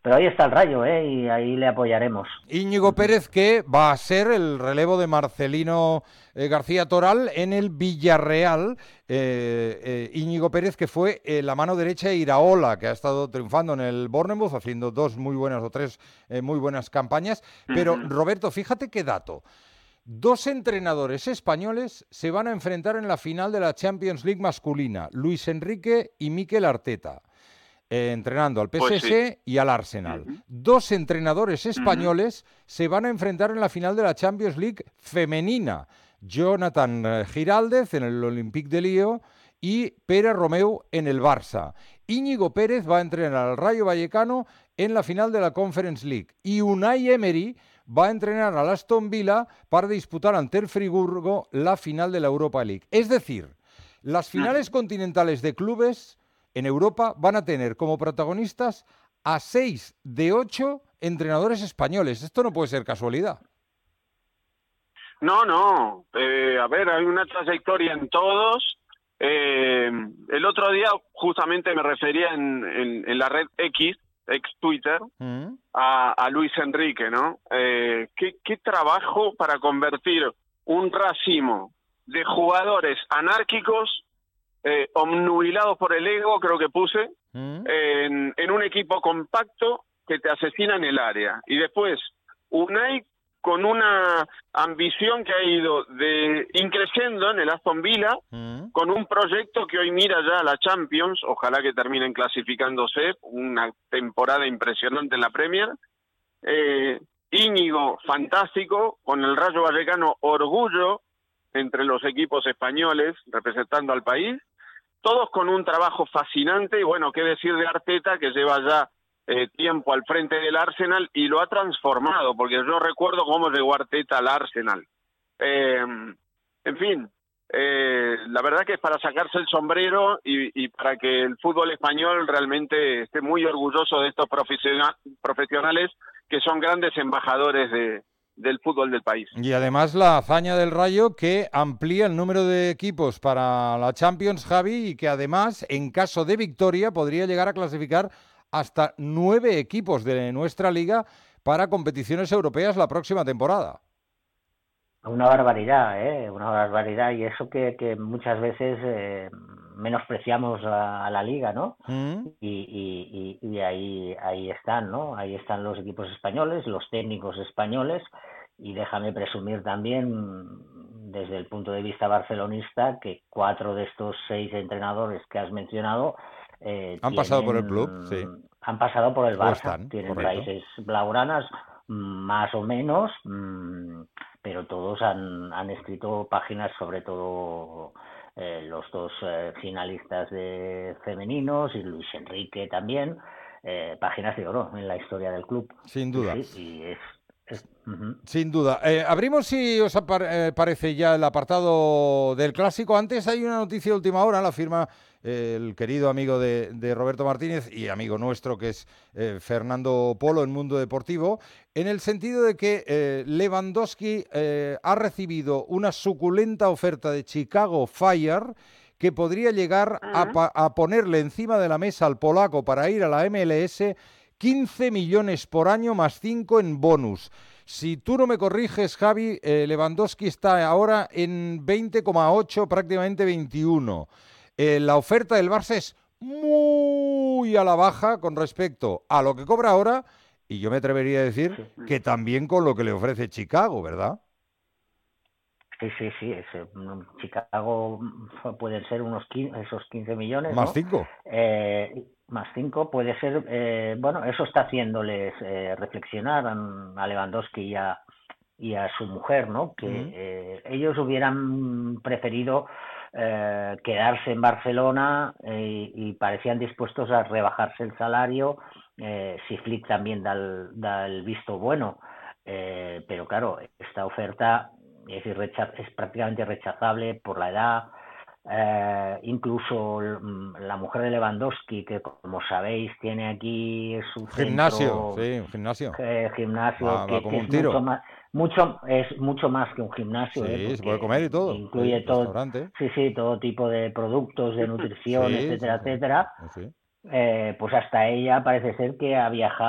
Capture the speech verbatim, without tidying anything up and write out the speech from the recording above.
pero ahí está el Rayo, ¿eh? Y ahí le apoyaremos. Íñigo Pérez, que va a ser el relevo de Marcelino eh, García Toral en el Villarreal. Eh, eh, Íñigo Pérez, que fue eh, la mano derecha de Iraola, que ha estado triunfando en el Bournemouth, haciendo dos muy buenas o tres eh, muy buenas campañas. Pero, Ujú. Roberto, fíjate qué dato. Dos entrenadores españoles se van a enfrentar en la final de la Champions League masculina, Luis Enrique y Mikel Arteta. Eh, entrenando al Pues sí. P S G y al Arsenal. Ujú, Dos entrenadores ujú. españoles se van a enfrentar en la final de la Champions League femenina. Jonathan eh, Giraldez en el Olympique de Lyon y Pere Romeu en el Barça. Íñigo Pérez va a entrenar al Rayo Vallecano en la final de la Conference League. Y Unai Emery va a entrenar al Aston Villa para disputar ante el Friburgo la final de la Europa League. Es decir, las finales Ujú. continentales de clubes en Europa van a tener como protagonistas a seis de ocho entrenadores españoles. Esto no puede ser casualidad. No, no. Eh, a ver, hay una trayectoria en todos. Eh, el otro día justamente me refería en, en, en la red X, ex Twitter, ¿Mm? a, a Luis Enrique, ¿no? Eh, ¿qué, qué trabajo para convertir un racimo de jugadores anárquicos, eh, obnubilados por el ego, creo que puse, ¿Mm? en, en un equipo compacto que te asesina en el área. Y después, Unai con una ambición que ha ido de increciendo en el Aston Villa, ¿Mm? con un proyecto que hoy mira ya a la Champions, ojalá que terminen clasificándose, una temporada impresionante en la Premier. Eh, Íñigo, fantástico, con el Rayo Vallecano, orgullo entre los equipos españoles representando al país, todos con un trabajo fascinante, y bueno, qué decir de Arteta, que lleva ya eh, tiempo al frente del Arsenal y lo ha transformado, porque yo recuerdo cómo llegó Arteta al Arsenal. Eh, en fin, eh, la verdad que es para sacarse el sombrero y, y para que el fútbol español realmente esté muy orgulloso de estos profesional, profesionales que son grandes embajadores de, del fútbol del país. Y además la hazaña del Rayo que amplía el número de equipos para la Champions, Javi, y que además, en caso de victoria, podría llegar a clasificar hasta nueve equipos de nuestra liga para competiciones europeas la próxima temporada. Una barbaridad, ¿eh? Una barbaridad. Y eso que, que muchas veces eh, menospreciamos a, a la liga, ¿no? ¿Mm? Y, y, y, y ahí, ahí están, ¿no? Ahí están los equipos españoles, los técnicos españoles. Y déjame presumir también, desde el punto de vista barcelonista, que cuatro de estos seis entrenadores que has mencionado eh, Han pasado por el club, sí. tienen, han pasado por el O Barça, están, tienen correcto. raíces blaugranas, más o menos, mmm, pero todos han, han escrito páginas, sobre todo eh, los dos eh, finalistas de femeninos y Luis Enrique también, eh, páginas de oro en la historia del club. Sin Sí, duda. sí, y es... es uh-huh. Sin duda. Eh, abrimos, si os apar- eh, parece, ya el apartado del clásico. Antes hay una noticia de última hora, la firma eh, el querido amigo de, de Roberto Martínez y amigo nuestro, que es eh, Fernando Polo en Mundo Deportivo, en el sentido de que eh, Lewandowski eh, ha recibido una suculenta oferta de Chicago Fire que podría llegar a, Uh-huh. pa- a ponerle encima de la mesa al polaco para ir a la M L S quince millones por año más cinco en bonus. Si tú no me corriges, Javi, eh, Lewandowski está ahora en veinte coma ocho, prácticamente veintiuno. Eh, la oferta del Barça es muy a la baja con respecto a lo que cobra ahora, y yo me atrevería a decir Sí. que también con lo que le ofrece Chicago, ¿verdad? Sí, sí, sí, es, eh, Chicago pueden ser unos quince, esos quince millones, Más ¿no? cinco. Eh, más cinco puede ser, eh, bueno, eso está haciéndoles eh, reflexionar a, a Lewandowski y a, y a su mujer, ¿no? Que Mm. eh, ellos hubieran preferido eh, quedarse en Barcelona eh, y parecían dispuestos a rebajarse el salario eh, si Flick también da el, da el visto bueno. Eh, pero claro, esta oferta es, irrecha- es prácticamente rechazable por la edad. Eh, incluso la mujer de Lewandowski, que como sabéis tiene aquí su Gimnasio, centro sí, un gimnasio. eh, gimnasio Va, va que, como que un es mucho tiro. más mucho es mucho más que un gimnasio, ¿eh? Sí, se puede Porque comer y todo. Sí, incluye todo, restaurante. sí, sí, todo tipo de productos de nutrición, Sí, sí, etcétera, sí. etcétera. Sí, sí. Eh, pues hasta ella parece ser que ha viajado